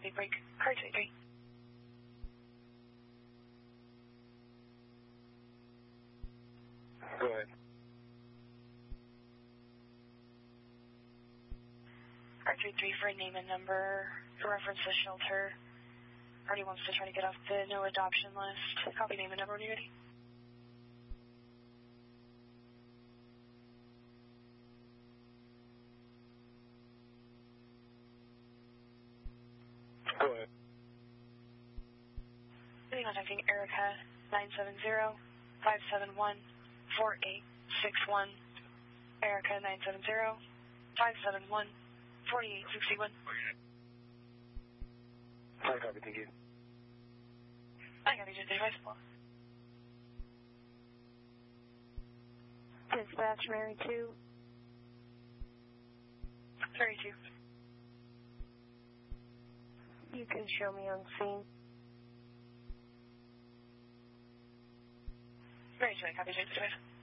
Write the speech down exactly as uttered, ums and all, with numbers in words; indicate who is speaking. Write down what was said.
Speaker 1: big break. Car two eight three.
Speaker 2: Go ahead.
Speaker 1: Car two eight three for a name and number for reference to shelter. Party wants to try to get off the no adoption list. Copy name and number when you're ready.
Speaker 2: Go ahead.
Speaker 1: We're contacting Erica nine seven zero, five seven one, four eight six one. Erica nine seven zero, five seven one, four eight six one.
Speaker 2: I copy, thank you.
Speaker 1: I got you, device block.
Speaker 3: Dispatch, Mary two.
Speaker 1: Mary two.
Speaker 3: You can show me on scene.
Speaker 1: Mary two, I copy, device.